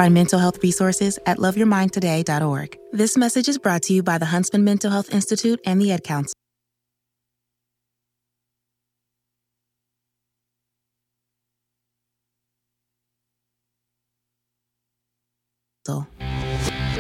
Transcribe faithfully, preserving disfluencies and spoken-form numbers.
Find mental health resources at love your mind today dot org. This message is brought to you by the Huntsman Mental Health Institute and the Ad Council. So.